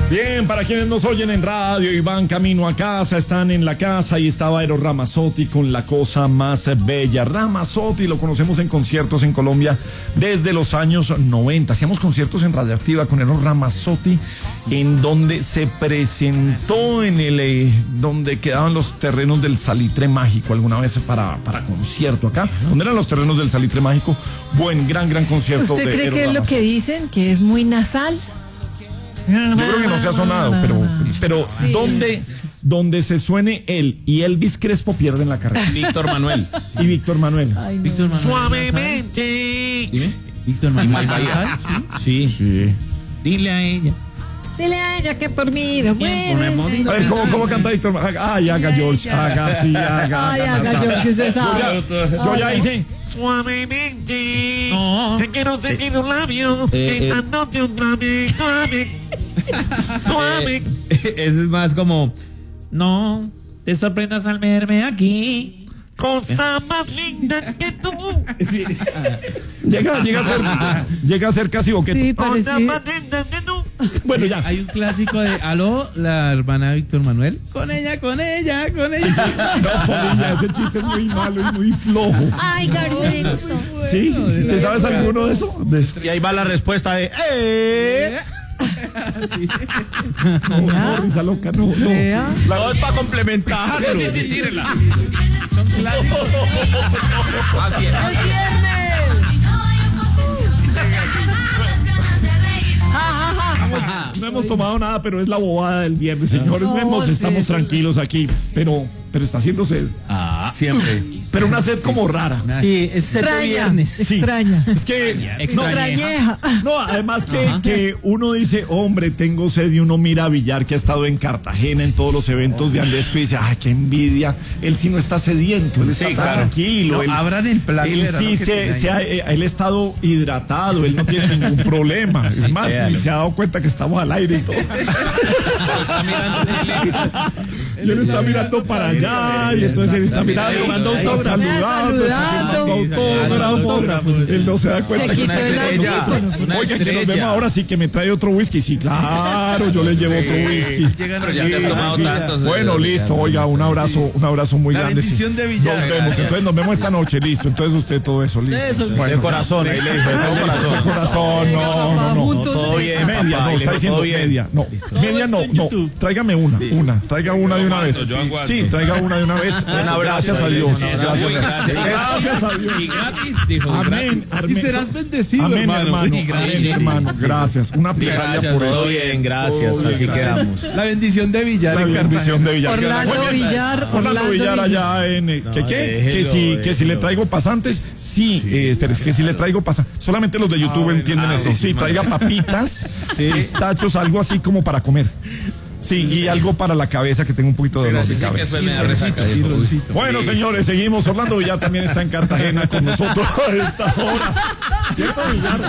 Bien, para quienes nos oyen en radio y van camino a casa, están en la casa y estaba Eros Ramazzotti con La Cosa Más Bella. Ramazzotti lo conocemos en conciertos en Colombia desde los años 90. Hacíamos conciertos en Radioactiva con Eros Ramazzotti, en donde se presentó en el donde quedaban los terrenos del Salitre Mágico alguna vez para concierto acá. ¿Dónde eran los terrenos del Salitre Mágico? Gran concierto. ¿Usted de cree Eros que es lo Ramazzotti. que dicen? ¿Que es muy nasal? Yo creo que no se ha sonado, pero sí. donde se suene él y Elvis Crespo pierden la carrera. Víctor Manuel. Y Víctor Manuel. Ay, no. Víctor Manuel. Suavemente. Dime. Víctor Manuel. Sí. Dile a ella. Dile a ella que por mí no muere. A ver, ¿cómo canta Víctor Manuel? Ay, haga George, haga, sí, haga. Ay, haga George, usted sabe. Yo ya hice. Suavemente. No. Te quiero sentir un labio. Besándote otra vez. Suave. Eso es más como, no te sorprendas al verme aquí. Cosa más linda que tú. Llega a ser casi boquete. Sí, Cosa parecido. más linda que tú. Bueno, ya. Hay un clásico de Aló, la hermana Víctor Manuel. Con ella. No, Polilla, ese chiste es muy malo y muy flojo. Ay, Gabriel. ¿Sí? ¿Te sabes alguno de eso? Y ahí va la respuesta de No, risa loca, no. Vea. No, es para complementarlo. Son clásicos. ¡El viernes! No hemos tomado nada, pero es la bobada del viernes, señores. No, Estamos tranquilos aquí, pero está haciendo sed. Siempre. Pero una sed como rara. Sí, es set de viernes. Sí. Extraña. Es que Extrañeja. no, además que uno dice, hombre, tengo sed, y uno mira a Villar, que ha estado en Cartagena en todos los eventos de Andesco, y dice, ay, qué envidia. Él sí no está sediento, él está tranquilo. No, él, abran el plan. él sí él ha estado hidratado, él no tiene ningún problema. Es más, ni se ha dado cuenta que estamos al aire y todo. Y él está mirando para allá, y entonces él está mirando, manda saludando, autógrafos. Él no se da cuenta Se que quitó el audífono. oiga, que nos vemos ahora, sí, que me trae otro whisky. Sí, claro, yo le llevo otro whisky. Pero ya te has tomado tantos. Bueno, listo, oiga, un abrazo muy La grande. bendición de Villar. Nos vemos, entonces nos vemos esta noche, listo. Entonces usted todo eso, listo. De corazón, ahí le dijo, De corazón, no. Juntos todo en bien. Media, no, está diciendo media. No, media no. Tráigame una. Traiga una de una vez. Sí, traiga una de una vez. Gracias a Dios. Gracias a Dios. Y gratis, dijo. Amén. Y serás bendecido, Amén, hermano. Gratis. Amén, hermano. Gracias. Una plegaria por eso. Todo bien, gracias. Todo bien, Así gracias. quedamos. La bendición de Villar. La en bendición de Villar. Orlando Villar allá en que si le traigo pasantes, sí, pero es que si le traigo pasantes, solamente los de YouTube entienden esto. Sí, traiga papitas, pistachos, algo así como para comer. Sí, y algo para la cabeza, que tengo un poquito de dolor de cabeza. Bueno, señores, seguimos. Orlando Villar también está en Cartagena con nosotros a esta hora. ¿Cierto, Villar?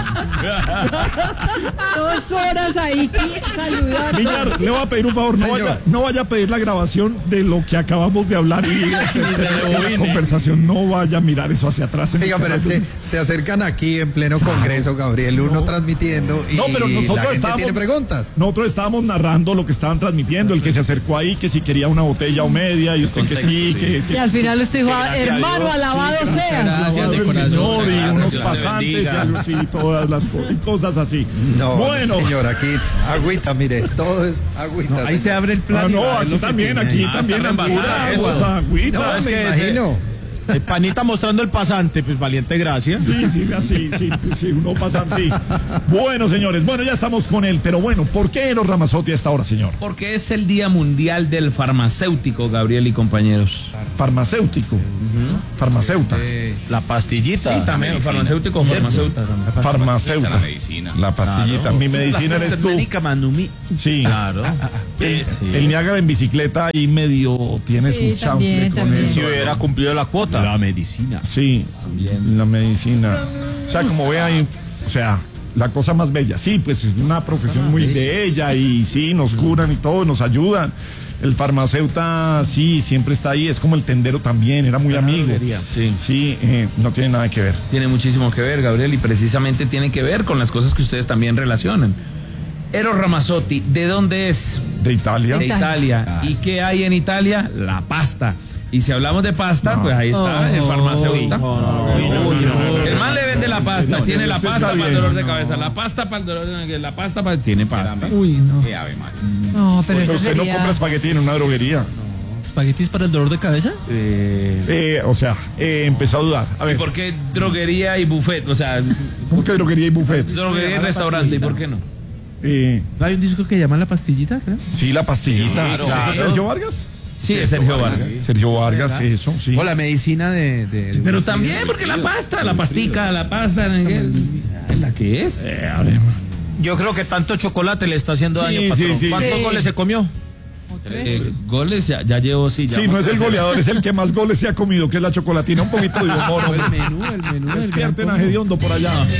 2 horas ahí saludando. Villar, le voy a pedir un favor, no vaya a pedir la grabación de lo que acabamos de hablar y la conversación, no vaya a mirar eso hacia atrás. Oiga, pero es que se acercan aquí en pleno congreso, Gabriel, uno transmitiendo y pero nosotros la gente tiene preguntas. Nosotros estábamos narrando lo que estaban transmitiendo, el que se acercó ahí, que si quería una botella o media, y usted que sí, Y al final usted dijo, hermano, alabado seas. Señor, y unos pasantes, y algo así, todas las cosas así. No, bueno, señor, aquí agüita, mire, todo es agüita. Ahí se abre el plan. aquí también, pura agua, agüita. No, me imagino. Panita mostrando el pasante, pues valiente gracias. Sí, uno pasa así. Bueno, señores, ya estamos con él, pero bueno, ¿por qué Eros Ramazzotti a esta hora, señor? Porque es el Día Mundial del Farmacéutico, Gabriel y compañeros. Farmacéutico. Farmacéuta. La pastillita. Sí, también, farmacéutico, farmacéuta. Farmacéuta. La medicina. La pastillita. Claro. Mi medicina eres tú. Sí. Claro. El Niágara en bicicleta ahí medio tiene Sí, su chanfle con también. eso. Si hubiera cumplido la cuota. La medicina. Sí, la medicina. O sea, como ve ahí, o sea, la cosa más bella. Sí, pues es una profesión muy bella y sí, nos curan y todo, nos ayudan. El farmacéutico, sí, siempre está ahí. Es como el tendero también, era muy amigo. Sí, no tiene nada que ver. Tiene muchísimo que ver, Gabriel, y precisamente tiene que ver con las cosas que ustedes también relacionan. Eros Ramazzotti, ¿de dónde es? De Italia. De Italia. ¿Y qué hay en Italia? La pasta. Y si hablamos de pasta, pues ahí está, el farmacéutico. El man le vende la pasta, tiene la pasta para el dolor de cabeza, la pasta para el dolor de cabeza, la pasta para... Tiene pasta. Uy, no. No, pero eso usted no sería... compra espagueti en una droguería. ¿Espaguetis para el dolor de cabeza? Empezó a dudar. A ver, ¿Por qué droguería y buffet? O sea, ¿cómo que droguería y buffet? droguería y restaurante, ¿y por qué no? Hay un disco que llama La Pastillita, creo. Sí, la pastillita. Claro. ¿Es Sergio Vargas? Sí, es Sergio Vargas. Sergio Vargas, eso, sí. O la medicina de pero también, porque la pasta, la pastica, la pasta, ¿la que es? Yo creo que tanto chocolate le está haciendo daño, patrón. ¿Cuántos goles se comió? Goles ya llevo, sí. Sí, no es el goleador, es el que más goles se ha comido, que es la chocolatina. Un poquito de humor. El menú. Despierten a Gediondo por allá.